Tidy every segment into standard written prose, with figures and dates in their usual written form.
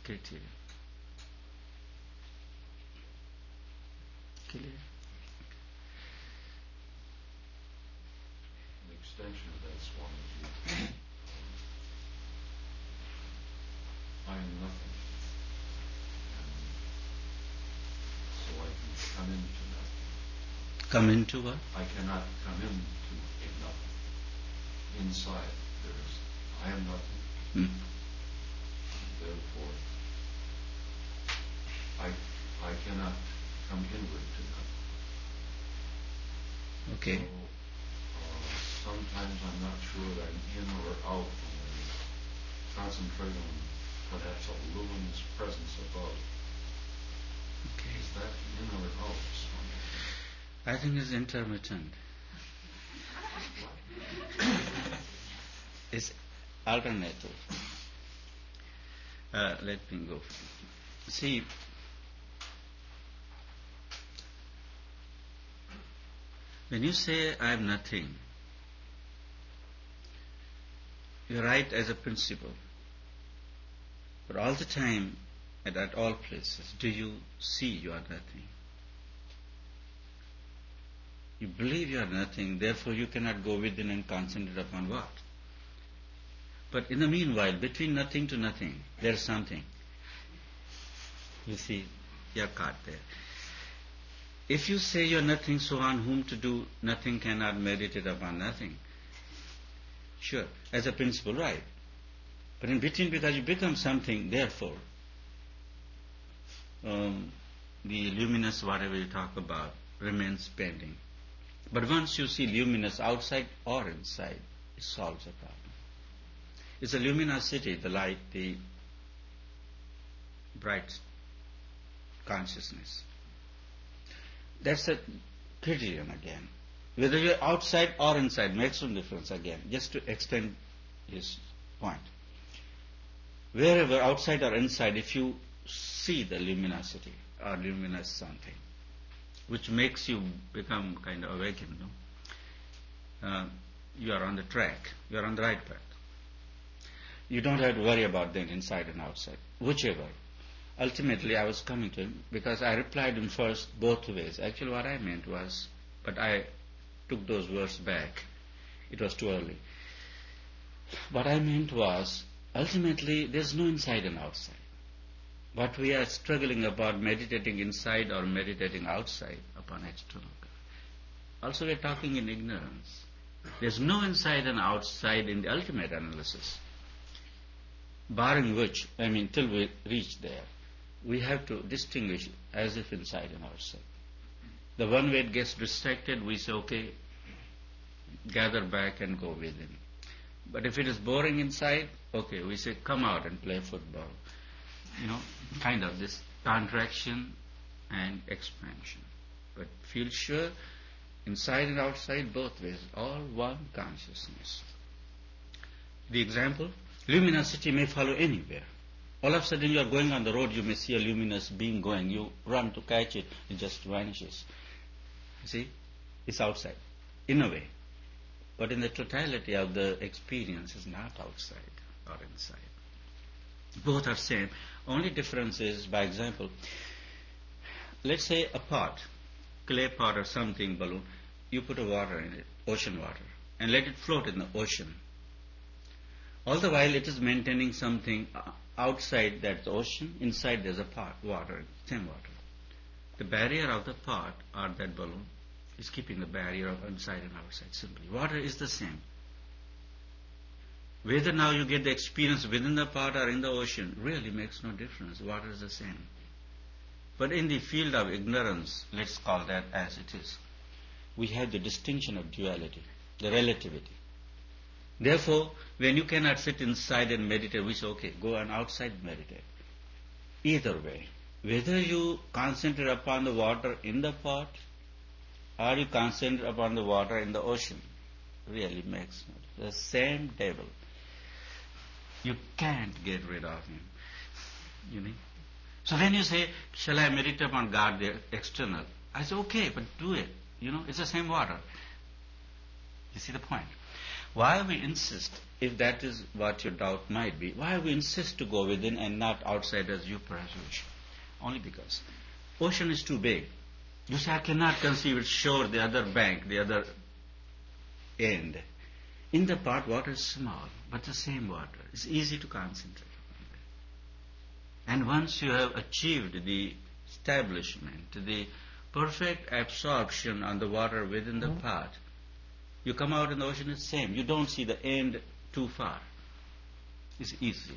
criteria. Clear? An extension of that, Swamiji. I am nothing. And so I can come into nothing. Come into what? I cannot come into a nothing. Inside there is, I am nothing. Therefore, I cannot come inward to nothing. Okay. So, sometimes I'm not sure that I'm in or out when I concentrate on perhaps a luminous presence above. Okay. Is that in or out? I think it's intermittent. It's alternative. Let me go. See, when you say I am nothing, you're right as a principle. But all the time, and at all places, do you see you are nothing? You believe you are nothing, therefore you cannot go within and concentrate upon what? But in the meanwhile, between nothing to nothing, there is something. You see, you are caught there. If you say you are nothing, so on whom to do nothing cannot meditate upon nothing. Sure, as a principle, right. But in between, because you become something, therefore, the luminous, whatever you talk about, remains pending. But once you see luminous outside or inside, it solves the problem. It's the luminosity, the light, the bright consciousness. That's a criterion again. Whether you're outside or inside makes no difference again, just to extend his point. Wherever, outside or inside, if you see the luminosity or luminous something, which makes you become kind of awakened, you are on the track, you are on the right path. You don't have to worry about that inside and outside, whichever. Ultimately, I was coming to him because I replied him first both ways. Actually, what I meant was, but I took those words back. It was too early. What I meant was, ultimately, there's no inside and outside. But we are struggling about meditating inside or meditating outside upon external God. Also, we are talking in ignorance. There's no inside and outside in the ultimate analysis. Barring which, till we reach there, we have to distinguish as if inside and outside. The one way it gets distracted, we say, okay, gather back and go within. But if it is boring inside, okay, we say, come out and play football. Kind of this contraction and expansion. But feel sure, inside and outside, both ways, all one consciousness. The example, luminosity may follow anywhere. All of a sudden you are going on the road, you may see a luminous being going. You run to catch it, it just vanishes. You see, it's outside, in a way. But in the totality of the experience, is not outside or inside. Both are same. Only difference is, by example, let's say a pot, clay pot or something, balloon, you put a water in it, ocean water, and let it float in the ocean. All the while it is maintaining something outside that ocean, inside there's a pot, water, same water. The barrier of the pot or that balloon is keeping the barrier of inside and outside simply. Water is the same. Whether now you get the experience within the pot or in the ocean really makes no difference. Water is the same. But in the field of ignorance, let's call that as it is, we have the distinction of duality, the relativity. Therefore, when you cannot sit inside and meditate, we say, okay, go on outside and meditate. Either way, whether you concentrate upon the water in the pot or you concentrate upon the water in the ocean, really makes no difference. The same devil. You can't get rid of him. So when you say, shall I meditate upon God, the external? I say, okay, but do it. It's the same water. You see the point? Why we insist, if that is what your doubt might be, why we insist to go within and not outside as you perhaps wish? Only because ocean is too big. You say, I cannot conceive it shore, the other bank, the other end. In the part, water is small, but the same water. It's easy to concentrate on that. And once you have achieved the establishment, the perfect absorption on the water within the part, you come out in the ocean, it's the same. You don't see the end too far. It's easier.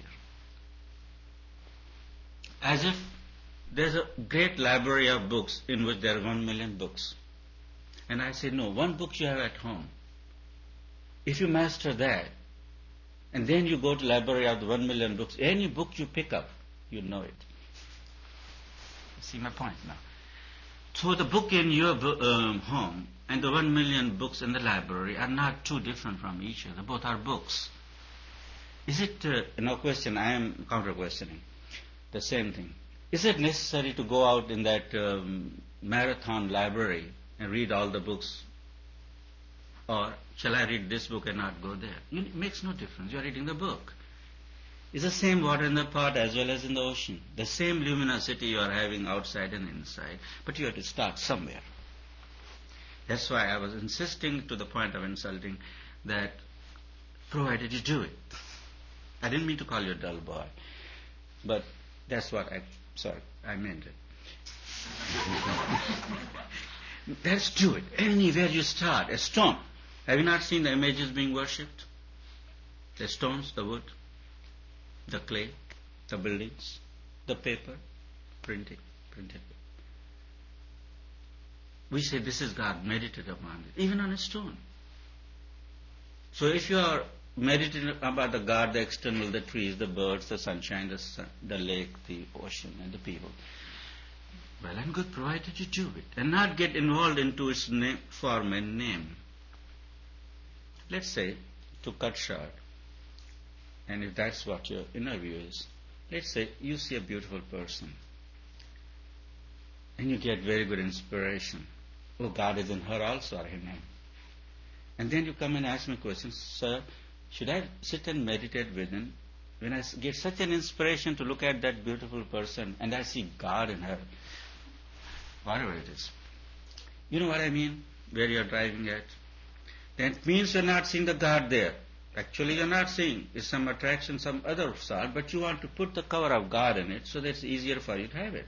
As if there's a great library of books in which there are 1 million books. And I say, no, one book you have at home. If you master that, and then you go to library of the 1 million books, any book you pick up, you know it. You see my point now? So the book in your home and the 1 million books in the library are not too different from each other. Both are books. Is it, no question, I am counter-questioning, the same thing. Is it necessary to go out in that marathon library and read all the books? Or shall I read this book and not go there? It makes no difference. You are reading the book. It's the same water in the pot as well as in the ocean. The same luminosity you are having outside and inside. But you have to start somewhere. That's why I was insisting to the point of insulting that provided you do it. I didn't mean to call you a dull boy. But that's what I meant it. Let's do it. Anywhere you start, a stone. Have you not seen the images being worshipped? The stones, the wood, the clay, the buildings, the paper, printed. We say this is God, meditate upon it, even on a stone. So if you are meditating about the God, the external, the trees, the birds, the sunshine, the lake, the ocean, and the people, well and good, provided you do it, and not get involved into its form and name. Let's say, to cut short, and if that's what your inner view is, let's say you see a beautiful person, and you get very good inspiration. Oh, God is in her also, or in him. And then you come and ask me questions, sir, should I sit and meditate within? When I get such an inspiration to look at that beautiful person, and I see God in her, whatever it is. You know what I mean? Where you are driving at? That means you are not seeing the God there. Actually you are not seeing. It's some attraction, some other sort, but you want to put the cover of God in it so that it's easier for you to have it.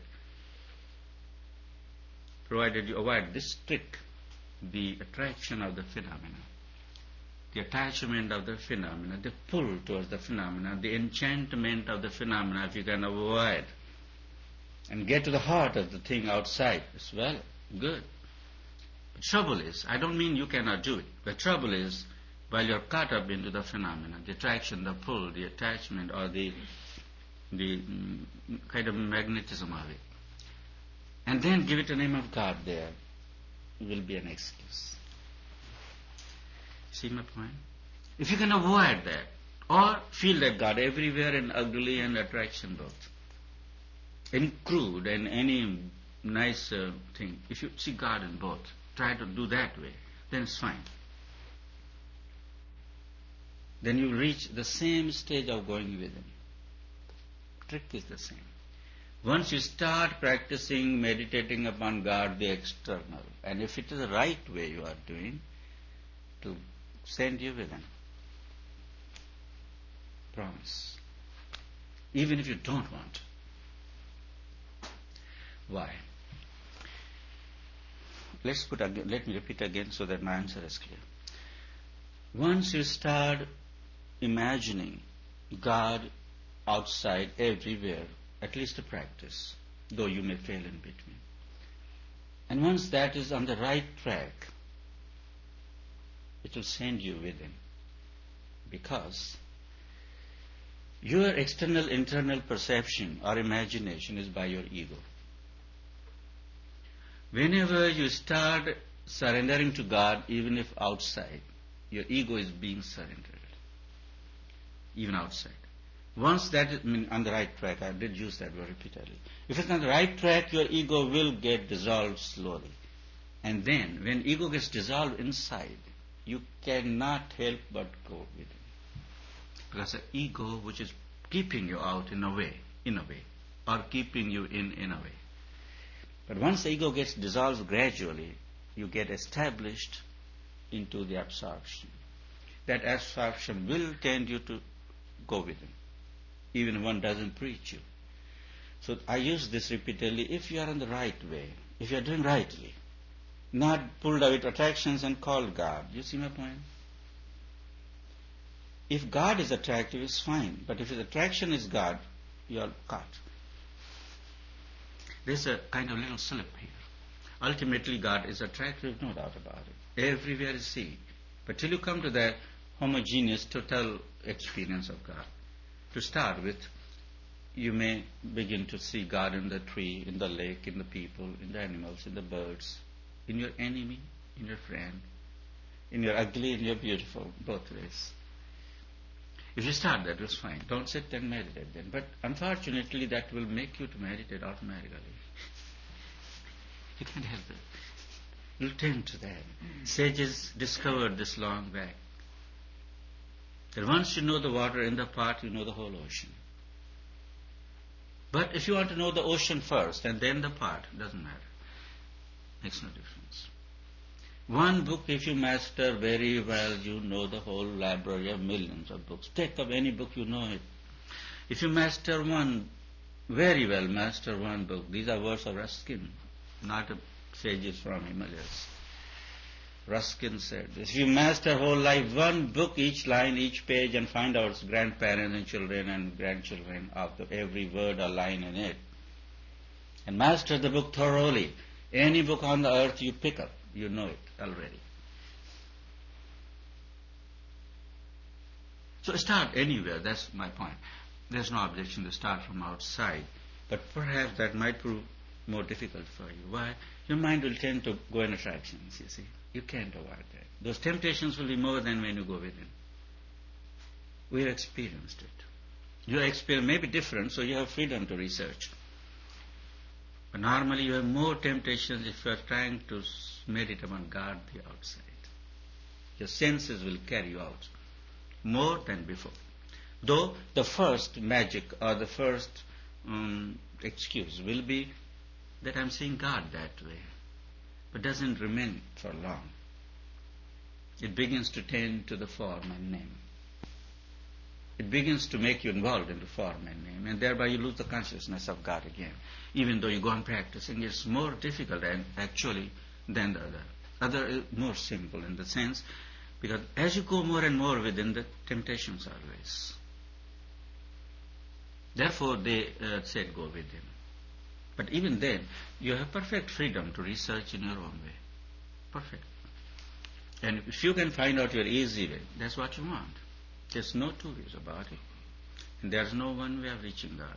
Provided you avoid this trick, the attraction of the phenomena, the attachment of the phenomena, the pull towards the phenomena, the enchantment of the phenomena, if you can avoid and get to the heart of the thing outside, it's well, good. The trouble is, I don't mean you cannot do it. The trouble is, while you're caught up into the phenomena, the attraction, the pull, the attachment, or the kind of magnetism of it, and then give it a name of God there, will be an excuse. See my point? If you can avoid that, or feel that God everywhere in ugly and attraction both, in crude and any nice thing, if you see God in both, try to do that way, then it's fine. Then you reach the same stage of going within. The trick is the same. Once you start practicing meditating upon God, the external, and if it is the right way you are doing, to send you within. Promise. Even if you don't want. Why? Let me repeat again so that my answer is clear. Once you start imagining God outside everywhere, at least to practice, though you may fail in between. And once that is on the right track, it will send you within. Because your external, internal perception or imagination is by your ego. Whenever you start surrendering to God, even if outside, your ego is being surrendered, even outside. Once that is on the right track, I did use that word repeatedly. If it's on the right track, your ego will get dissolved slowly. And then, when ego gets dissolved inside, you cannot help but go with him. Because the ego which is keeping you out in a way, or keeping you in a way. But once the ego gets dissolved gradually, you get established into the absorption. That absorption will tend you to go with him, even if one doesn't preach you. So I use this repeatedly. If you are on the right way, if you are doing rightly, not pulled out attractions and called God. You see my point? If God is attractive, it's fine. But if his attraction is God, you are caught. There's a kind of little slip here. Ultimately, God is attractive, no doubt about it. Everywhere is He. But till you come to that homogeneous, total experience of God, to start with, you may begin to see God in the tree, in the lake, in the people, in the animals, in the birds, in your enemy, in your friend, in your ugly and your beautiful, both ways. If you start that, it's fine. Don't sit and meditate then. But unfortunately, that will make you to meditate automatically. You can't help it. You'll tend to that. Sages discovered this long back. That once you know the water in the pot, you know the whole ocean. But if you want to know the ocean first and then the pot, it doesn't matter. Makes no difference. One book, if you master very well, you know the whole library of millions of books. Take up any book, you know it. If you master one, very well master one book, these are words of Ruskin, not sages from Himalayas. Ruskin said this. If you master whole life, one book, each line, each page, and find out grandparents and children and grandchildren of every word or line in it, and master the book thoroughly, any book on the earth you pick up, you know it already. So start anywhere, that's my point. There's no objection to start from outside, but perhaps that might prove more difficult for you. Why? Your mind will tend to go in attractions, you see. You can't avoid that. Those temptations will be more than when you go within. We have experienced it. Your experience may be different, so you have freedom to research. But normally you have more temptations if you are trying to meditate upon God the outside. Your senses will carry you out more than before. Though the first magic or the first excuse will be that I'm seeing God that way, but doesn't remain for long. It begins to tend to the form and name. It begins to make you involved in the form and name, and thereby you lose the consciousness of God again. Even though you go on practicing, it's more difficult actually than the other. Other is more simple in the sense, because as you go more and more within, the temptations are less. Therefore they said go within. But even then, you have perfect freedom to research in your own way. Perfect. And if you can find out your easy way, that's what you want. There's no two ways about it. And there's no one way of reaching God.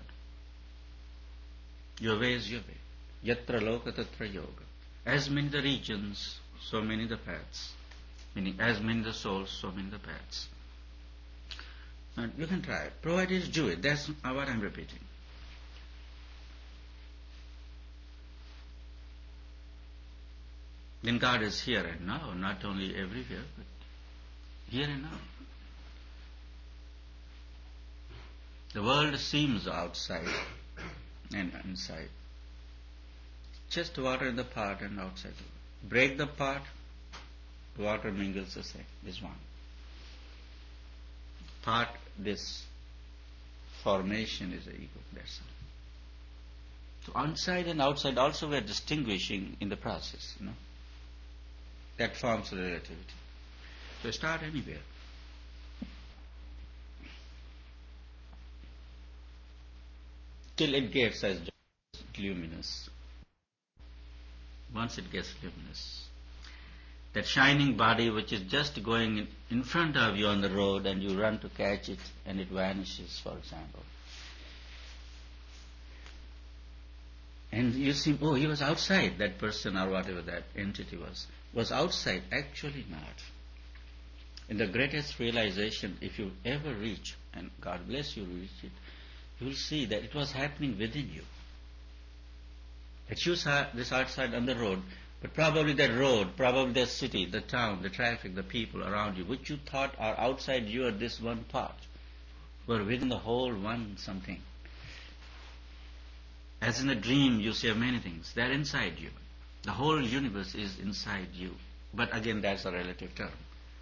Your way is your way. Yatra loka tatra yoga. As many the regions, so many the paths. Meaning, as many the souls, so many the paths. And you can try it, provided you do it. That's what I'm repeating. Then God is here and now, not only everywhere, but here and now. The world seems outside and inside. Just water in the pot and outside. Break the pot, water mingles the same, is one. Pot, this formation is the ego, that's all. So inside and outside also we are distinguishing in the process, you know. That forms relativity. So start anywhere. Till it gets as luminous. Once it gets luminous, that shining body which is just going in front of you on the road and you run to catch it and it vanishes, for example. And you see, oh, he was outside, that person or whatever that entity was outside. Actually not. In the greatest realization, if you ever reach, and God bless you reach it, you will see that it was happening within you. That you saw this outside on the road, But probably that road, probably that city, the town, the traffic, the people around you, which you thought are outside you at this one part, were within the whole one something. As in a dream, you see many things. They are inside you. The whole universe is inside you. But again, that's a relative term.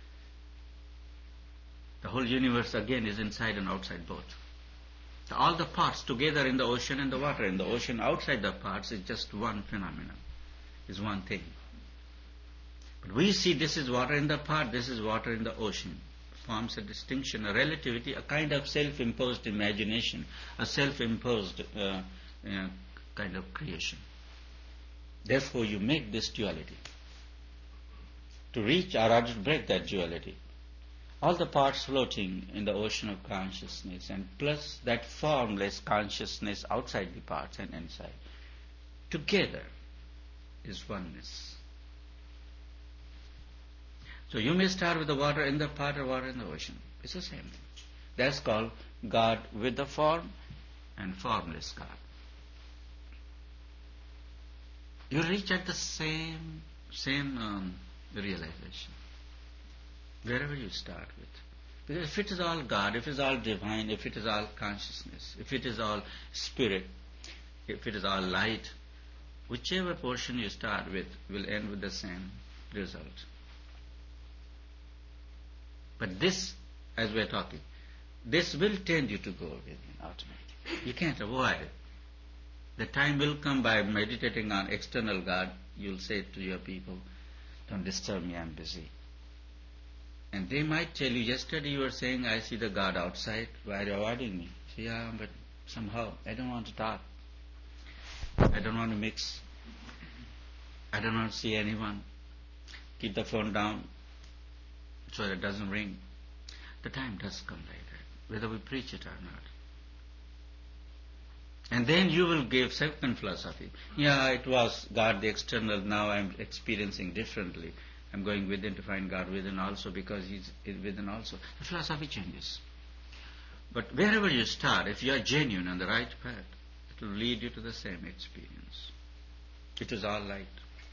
The whole universe again is inside and outside both. So all the parts together in the ocean and the water. In the ocean, outside the parts is just one phenomenon, is one thing. But we see this is water in the part, this is water in the ocean. Forms a distinction, a relativity, a kind of self-imposed imagination, a self-imposed kind of creation. Therefore, you make this duality. To reach or to break that duality, all the parts floating in the ocean of consciousness, and plus that formless consciousness outside the parts and inside, together is oneness. So you may start with the water in the part or water in the ocean. It's the same thing. That's called God with the form and formless God. You reach at the same realization, wherever you start with. Because if it is all God, if it is all divine, if it is all consciousness, if it is all spirit, if it is all light, whichever portion you start with will end with the same result. But this, as we are talking, this will tend you to go within automatically. You can't avoid it. The time will come by meditating on external God, you'll say to your people, don't disturb me, I'm busy. And they might tell you, yesterday you were saying, I see the God outside, why are you avoiding me? Say, yeah, but somehow I don't want to talk. I don't want to mix. I don't want to see anyone. Keep the phone down so that it doesn't ring. The time does come like that, whether we preach it or not. And then you will give second philosophy. Yeah, it was God the external, now I'm experiencing differently. I'm going within to find God within also because He's within also. The philosophy changes. But wherever you start, if you are genuine on the right path, it will lead you to the same experience. It is all light.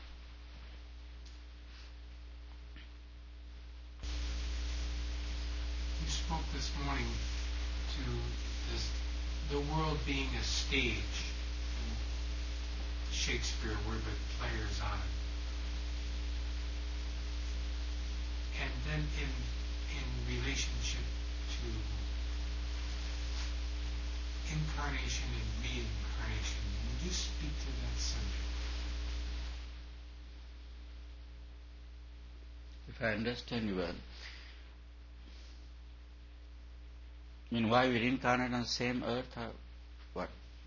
You spoke this morning to the world being a stage, Shakespeare were the players on it. And then in relationship to incarnation and reincarnation, would you speak to that subject? If I understand you well, I mean, why we reincarnate on the same earth or what?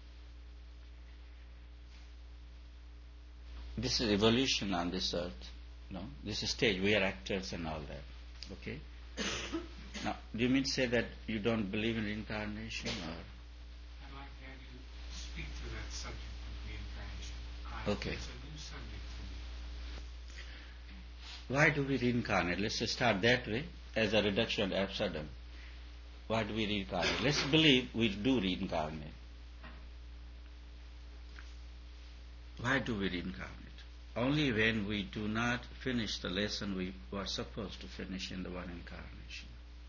This is evolution on this earth. No, this is stage. We are actors and all that. Okay? Now, do you mean to say that you don't believe in reincarnation, or? I'd like to have you speak to that subject of reincarnation. Okay. It's a new subject to me. Why do we reincarnate? Let's just start that way as a reduction ad absurdum. Why do we reincarnate? Let's believe we do reincarnate. Why do we reincarnate? Only when we do not finish the lesson we were supposed to finish in the one incarnation.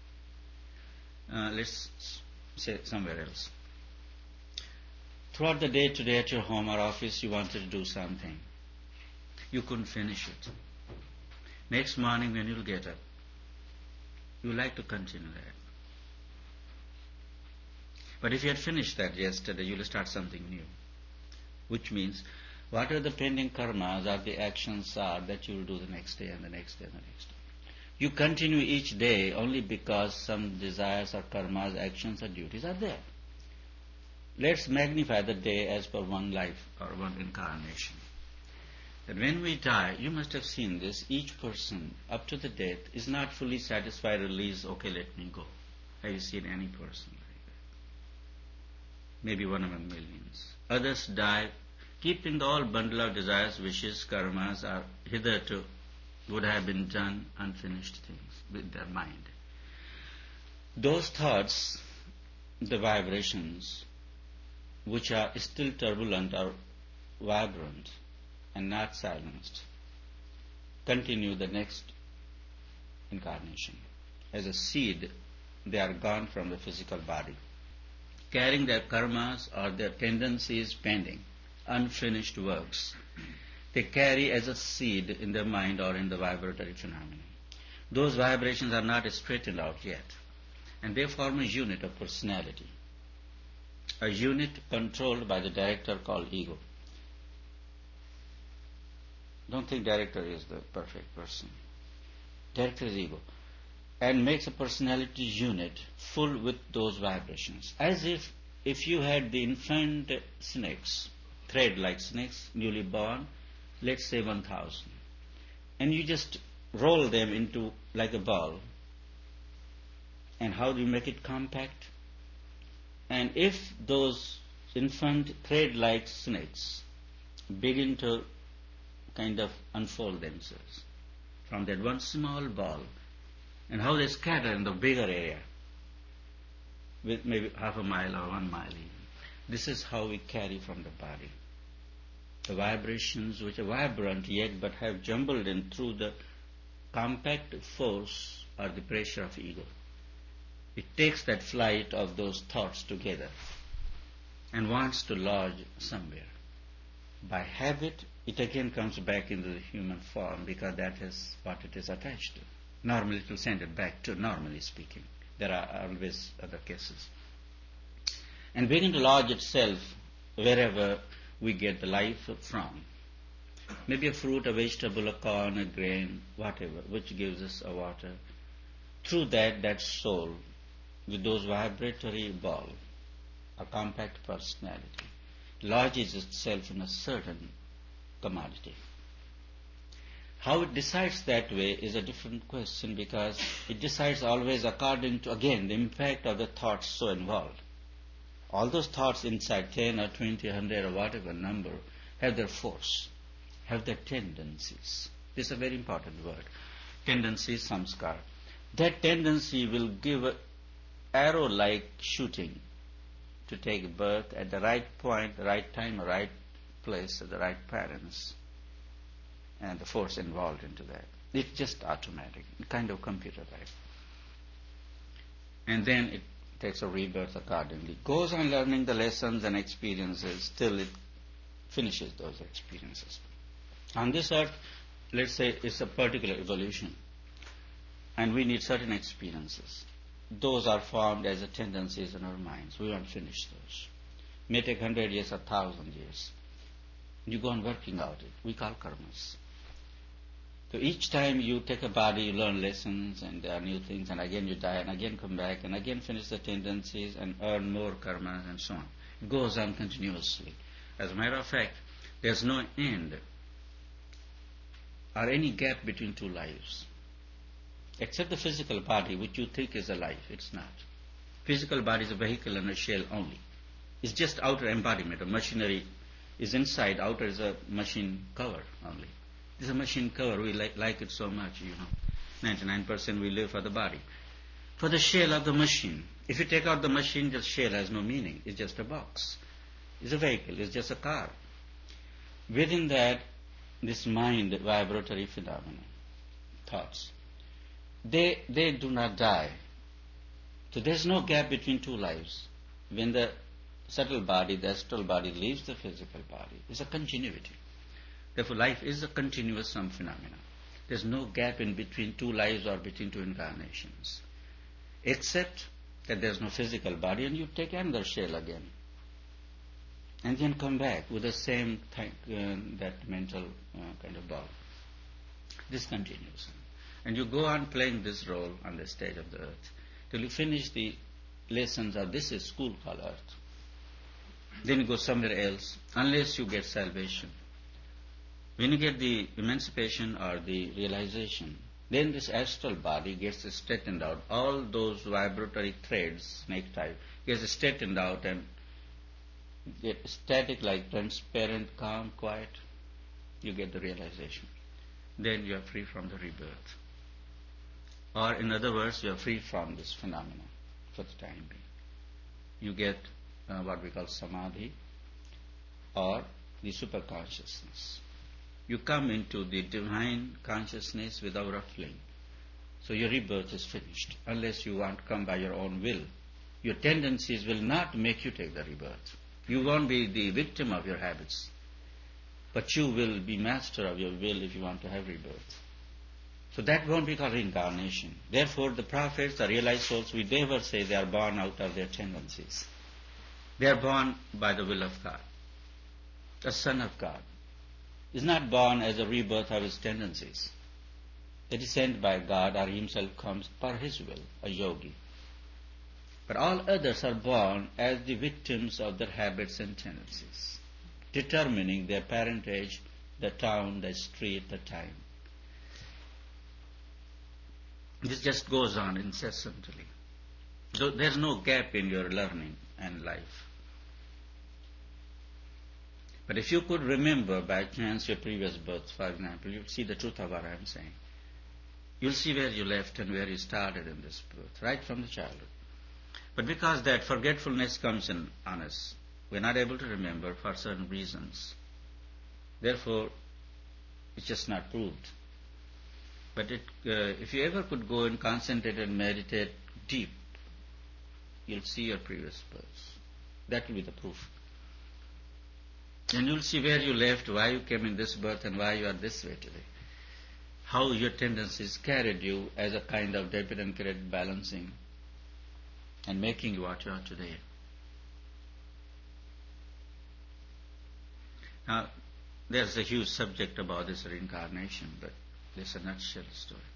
Let's say somewhere else. Throughout the day today at your home or office you wanted to do something. You couldn't finish it. Next morning when you'll get up, you would like to continue that. But if you had finished that yesterday, you will start something new. Which means, what are the pending karmas or the actions are that you will do the next day and the next day and the next day. You continue each day only because some desires or karmas, actions or duties are there. Let's magnify the day as per one life or one incarnation. That when we die, you must have seen this, each person up to the death is not fully satisfied, released, okay, let me go. Have you seen any person like that? Maybe one among millions. Others die keeping the all bundle of desires, wishes, karmas are hitherto would have been done unfinished things with their mind. Those thoughts, the vibrations, which are still turbulent or vibrant and not silenced, continue the next incarnation. As a seed, they are gone from the physical body, carrying their karmas or their tendencies pending, unfinished works. They carry as a seed in their mind or in the vibratory phenomenon. Those vibrations are not straightened out yet, and they form a unit of personality, a unit controlled by the director called ego. Don't think director is the perfect person. Director is ego, and makes a personality unit full with those vibrations, as if you had the infant snakes, thread-like snakes, newly born, let's say 1,000, and you just roll them into like a ball. And how do you make it compact? And if those infant thread-like snakes begin to kind of unfold themselves from that one small ball, and how they scatter in the bigger area with maybe half a mile or 1 mile even. This is how we carry from the body. The vibrations which are vibrant yet but have jumbled in through the compact force or the pressure of ego. It takes that flight of those thoughts together and wants to lodge somewhere. By habit, it again comes back into the human form because that is what it is attached to. Normally it will send it back to, normally speaking. There are always other cases. And begin to lodge itself wherever we get the life from. Maybe a fruit, a vegetable, a corn, a grain, whatever, which gives us a water. Through that soul, with those vibratory ball, a compact personality, lodges itself in a certain commodity. How it decides that way is a different question, because it decides always according to, again, the impact of the thoughts so involved. All those thoughts inside 10 or 20, 100 or whatever number have their force, have their tendencies. This is a very important word. Tendency, samskar. That tendency will give an arrow-like shooting to take birth at the right point, the right time, the right place, at the right parents, and the force involved into that. It's just automatic, kind of computer like. And then it takes a rebirth accordingly. Goes on learning the lessons and experiences till it finishes those experiences. On this earth, let's say it's a particular evolution, and we need certain experiences. Those are formed as a tendencies in our minds. We won't finish those. May take 100 years, 1,000 years. You go on working out it. We call karmas. So each time you take a body, you learn lessons, and there are new things, and again you die, and again come back, and again finish the tendencies, and earn more karmas, and so on. It goes on continuously. As a matter of fact, there's no end or any gap between two lives. Except the physical body, which you think is a life. It's not. Physical body is a vehicle and a shell only. It's just outer embodiment. A machinery is inside, outer is a machine cover only. This is a machine cover. We like it so much, 99% we live for the body. For the shell of the machine. If you take out the machine, the shell has no meaning. It's just a box. It's a vehicle. It's just a car. Within that, this mind, vibratory phenomena, thoughts, they do not die. So there's no gap between two lives. When the subtle body, the astral body leaves the physical body, there's a continuity. Therefore, life is a continuous phenomena. There's no gap in between two lives or between two incarnations, except that there's no physical body, and you take another shell again, and then come back with the same that mental kind of ball. This continues, and you go on playing this role on the stage of the earth till you finish the lessons of this is school called earth. Then you go somewhere else, unless you get salvation. When you get the emancipation or the realization, then this astral body gets straightened out. All those vibratory threads, snake type, gets straightened out and get static, like transparent, calm, quiet. You get the realization. Then you are free from the rebirth. Or in other words, you are free from this phenomena for the time being. You get what we call samadhi or the superconsciousness. You come into the divine consciousness without ruffling. So your rebirth is finished, unless you want to come by your own will. Your tendencies will not make you take the rebirth. You won't be the victim of your habits, but you will be master of your will if you want to have rebirth. So that won't be called reincarnation. Therefore, the prophets, the realized souls, we never say they are born out of their tendencies. They are born by the will of God. The Son of God is not born as a rebirth of his tendencies. It is sent by God, or himself comes per his will, a yogi. But all others are born as the victims of their habits and tendencies, determining their parentage, the town, the street, the time. This just goes on incessantly. So there's no gap in your learning and life. But if you could remember by chance your previous birth, for example, you'll see the truth of what I'm saying. You'll see where you left and where you started in this birth, right from the childhood. But because that forgetfulness comes in on us, we're not able to remember for certain reasons. Therefore, it's just not proved. But if you ever could go and concentrate and meditate deep, you'll see your previous births. That will be the proof. And you'll see where you left, why you came in this birth, and why you are this way today. How your tendencies carried you as a kind of debit and credit balancing and making you what you are today. Now, there's a huge subject about this reincarnation, but there's a nutshell story.